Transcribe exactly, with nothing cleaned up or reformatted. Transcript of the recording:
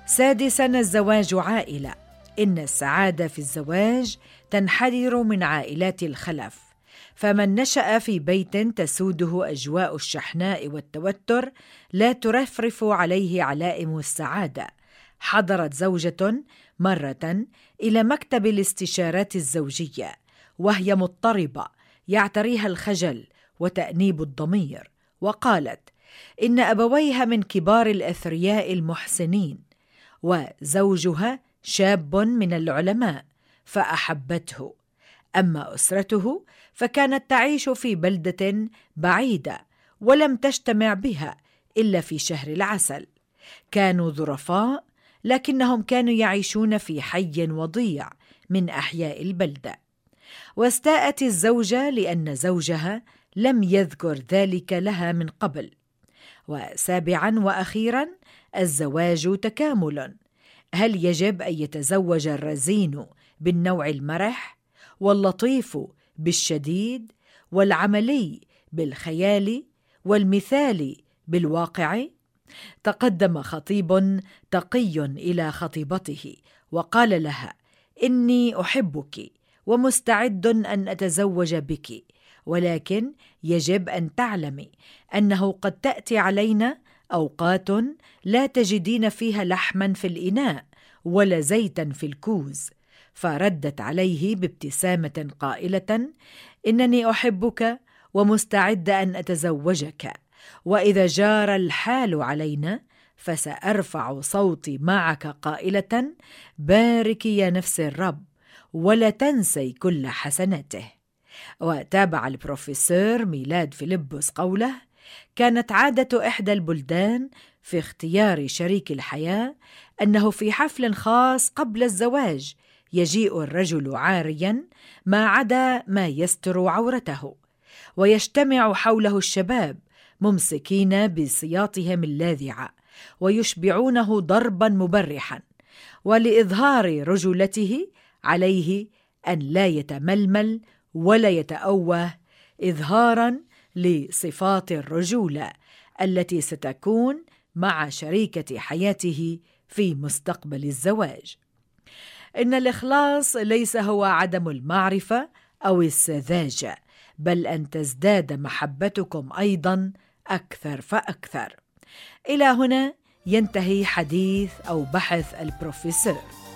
سادساً، الزواج عائلة. إن السعادة في الزواج تنحدر من عائلات الخلف، فمن نشأ في بيت تسوده أجواء الشحناء والتوتر لا ترفرف عليه علائم السعادة. حضرت زوجة مرة إلى مكتب الاستشارات الزوجية وهي مضطربة يعتريها الخجل وتأنيب الضمير، وقالت إن أبويها من كبار الأثرياء المحسنين، وزوجها شاب من العلماء فأحبته، أما أسرته فكانت تعيش في بلدة بعيدة ولم تجتمع بها إلا في شهر العسل. كانوا ظرفاء، لكنهم كانوا يعيشون في حي وضيع من أحياء البلدة. واستاءت الزوجة لأن زوجها لم يذكر ذلك لها من قبل. وسابعاً وأخيراً، الزواج تكامل. هل يجب أن يتزوج الرزين بالنوع المرح، واللطيف بالشديد، والعملي بالخيال، والمثالي بالواقع؟ تقدم خطيب تقي إلى خطيبته وقال لها: إني أحبك ومستعد أن أتزوج بك، ولكن يجب أن تعلمي أنه قد تأتي علينا أوقات لا تجدين فيها لحما في الإناء ولا زيتا في الكوز. فردت عليه بابتسامة قائلة: إنني أحبك ومستعد أن أتزوجك، وإذا جار الحال علينا فسأرفع صوتي معك قائلة: باركي يا نفس الرب ولا تنسي كل حسناته. وتابع البروفيسور ميلاد فيلبس قوله: كانت عادة إحدى البلدان في اختيار شريك الحياة أنه في حفل خاص قبل الزواج يجيء الرجل عارياً ما عدا ما يستر عورته، ويجتمع حوله الشباب ممسكين بسياطهم اللاذعة ويشبعونه ضرباً مبرحاً، ولإظهار رجولته عليه أن لا يتململ ولا يتأوه، إظهاراً لصفات الرجولة التي ستكون مع شريكة حياته في مستقبل الزواج. إن الإخلاص ليس هو عدم المعرفة أو السذاجة، بل أن تزداد محبتكم أيضاً أكثر فأكثر. إلى هنا ينتهي حديث أو بحث البروفيسور.